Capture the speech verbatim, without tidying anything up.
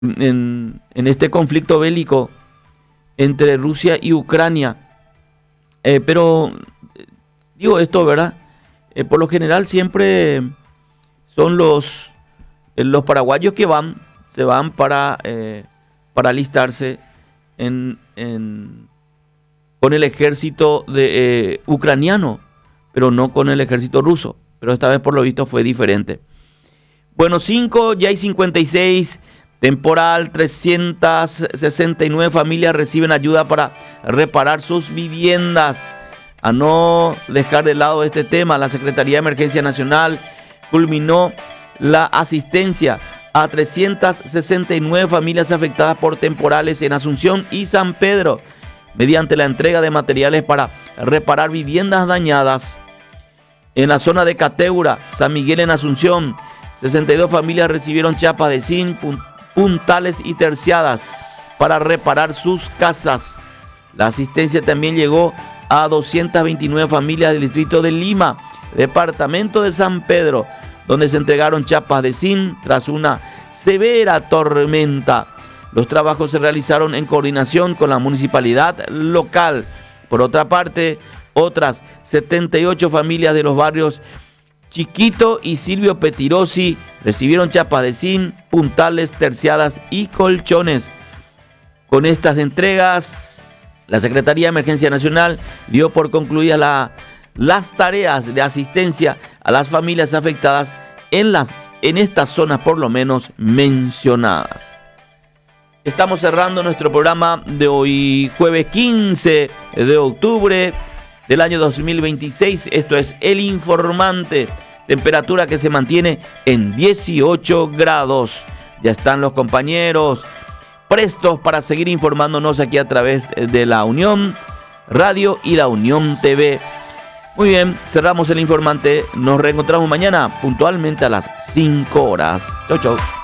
en, en este conflicto bélico entre Rusia y Ucrania. Eh, pero, digo esto, ¿verdad? Eh, por lo general siempre son los, eh, los paraguayos que van, se van para, eh, para alistarse en, en, con el ejército de, eh, ucraniano, pero no con el ejército ruso. Pero esta vez por lo visto fue diferente. Bueno, cinco, ya hay cincuenta y seis, temporal, trescientas sesenta y nueve familias reciben ayuda para reparar sus viviendas. A no dejar de lado este tema, la Secretaría de Emergencia Nacional culminó la asistencia a trescientas sesenta y nueve familias afectadas por temporales en Asunción y San Pedro, mediante la entrega de materiales para reparar viviendas dañadas. En la zona de Cateura, San Miguel en Asunción, sesenta y dos familias recibieron chapas de zinc, puntales y terciadas para reparar sus casas. La asistencia también llegó a doscientas veintinueve familias del distrito de Lima, departamento de San Pedro, donde se entregaron chapas de zinc tras una severa tormenta. Los trabajos se realizaron en coordinación con la municipalidad local. Por otra parte, otras setenta y ocho familias de los barrios Chiquito y Silvio Petirosi recibieron chapas de zinc, puntales, terciadas y colchones. Con estas entregas, la Secretaría de Emergencia Nacional dio por concluidas la, las tareas de asistencia a las familias afectadas en, las, en estas zonas por lo menos mencionadas. Estamos cerrando nuestro programa de hoy, jueves quince de octubre del año dos mil veintiséis. Esto es El Informante, temperatura que se mantiene en dieciocho grados. Ya están los compañeros prestos para seguir informándonos aquí a través de la Unión Radio y la Unión T V. Muy bien, cerramos El Informante. Nos reencontramos mañana puntualmente a las cinco horas. Chau, chau.